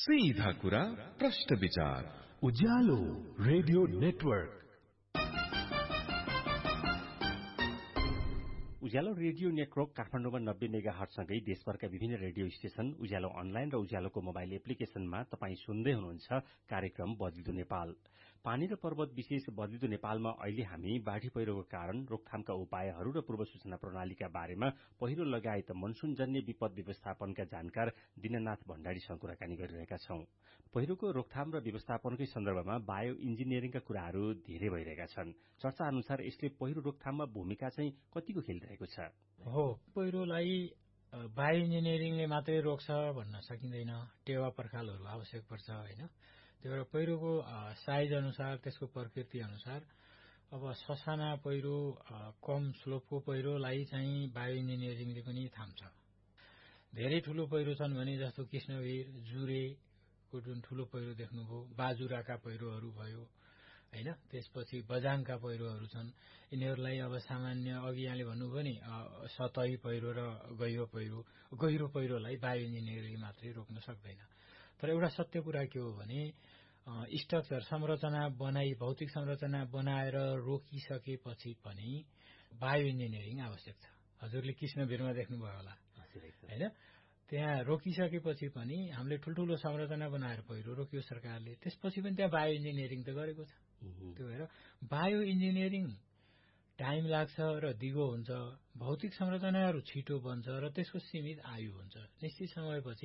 सीधा कुरा प्रश्न विचार उज्यालो रेडियो नेटवर्क। उज्यालो रेडियो नेटवर्क काठमाडौँमा 90 मेगाहर्जसँगै देशभरका विभिन्न रेडियो स्टेशन, उज्यालो अनलाइन र उज्यालोको मोबाइल एप्लिकेशनमा तपाई सुन्दै हुनुहुन्छ कार्यक्रम बदलिदो नेपाल। पानी र पर्वत विशेष बदलिदो नेपालमा अहिले हामी बाढ़ी पहिरोको कारण, रोकथामका उपायहरू र पूर्व सूचना प्रणालीका बारेमा पहिरो लगायत मनसूनजन्य विपद व्यवस्थापनका जानकार दीननाथ भण्डारीसँग कुराकानी गरिरहेका छौं। पहिरोको रोकथाम र व्यवस्थापनकै सन्दर्भमा बायो इन्जिनियरिङका कुराहरू धेरै भइरहेका छन्। चर्चा अनुसार यसले पहिरो रोकथाममा भूमिका चाहिँ कतिको खेलिरहेको छ? हो, पहिरोलाई बायो इन्जिनियरिङले मात्रै रोक्छ भन्न सकिँदैन। टेवा पर्खालहरू आवश्यक पर्छ, होइन? त्यही भएर पहिरोको साइज अनुसार, त्यसको प्रकृति अनुसार अब ससाना पहिरो, कम स्लोपको पहिरोलाई चाहिँ बायो इन्जिनियरिङले पनि थाम्छ। धेरै ठूलो पहिरो छन् भने जस्तो कृष्णवीर, जुरेको जुन ठूलो पहिरो देख्नुभयो, बाजुराका पहिरोहरू भयो, होइन? त्यसपछि बजाङका पहिरोहरू छन्। यिनीहरूलाई अब सामान्य अघि यहाँले भन्नुभयो नि सतही पहिरो र गहिरो पहिरोलाई बायो इन्जिनियरिङले मात्रै रोक्न सक्दैन। तर एउटा सत्य कुरा के हो भने स्ट्रक्चर भौतिक संरचना बनाएर रोकिसकेपछि पनि बायो इन्जिनियरिङ आवश्यक छ। हजुरले कृष्णवीरमा देख्नुभयो होला, होइन? त्यहाँ रोकिसकेपछि पनि हामीले ठूल्ठूलो संरचना बनाएर पहिरो रोक्यो सरकारले, त्यसपछि पनि त्यहाँ बायो इन्जिनियरिङ त गरेको छ। त्यो भएर बायो इन्जिनियरिङ टाइम लाग्छ र दिगो हुन्छ। भौतिक संरचनाहरू छिटो बन्छ र त्यसको सीमित आयु हुन्छ। निश्चित समयपछि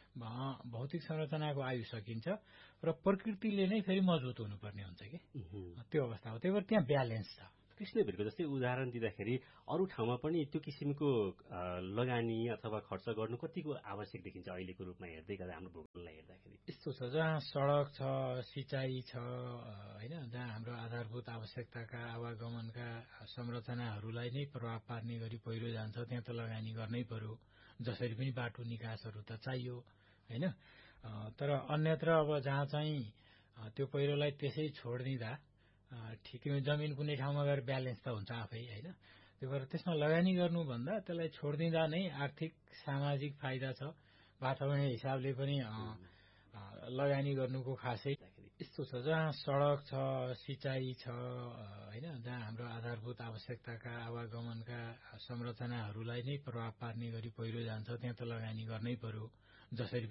भौतिक संरचनाको आयु सकिन्छ र प्रकृतिले नै फेरि मजबुत हुनुपर्ने हुन्छ कि त्यो अवस्था हो। त्यही भएर त्यहाँ ब्यालेन्स छ। कृष्णवीरको जस्तै उदाहरण दिँदाखेरि अरू ठाउँमा पनि त्यो किसिमको लगानी अथवा खर्च गर्नु कतिको आवश्यक देखिन्छ अहिलेको रूपमा हेर्दै गर्दा हाम्रो भूगोललाई हेर्दाखेरि? यस्तो छ, जहाँ सड़क छ, सिंचाई छ, होइन, जहाँ हाम्रो आधारभूत आवश्यकताका आवागमनका संरचनाहरूलाई नै प्रभाव पार्ने गरी पहिरो जान्छ, त्यहाँ त लगानी गर्नै पर्यो। जसरी पनि बाटो निकासहरू त चाहियो, होइन? तर अन्यत्र अब जहाँ चाहिँ त्यो पहिरोलाई त्यसै छोडिदिँदा ठिकै जमिन कुनै ठाउँमा गएर ब्यालेन्स त हुन्छ आफै, होइन? त्यो भएर त्यसमा लगानी गर्नुभन्दा त्यसलाई छोडिदिँदा नै आर्थिक सामाजिक फाइदा छ। वातावरणीय हिसाबले पनि लगानी गर्नुको खासै यस्तो छ, जहाँ सड़क छ, सिंचाई छ, होइन, जहाँ हाम्रो आधारभूत आवश्यकताका आवागमनका संरचनाहरूलाई नै प्रभाव पार्ने गरी पहिरो जान्छ, त्यहाँ त लगानी गर्नै पर्यो। जसरी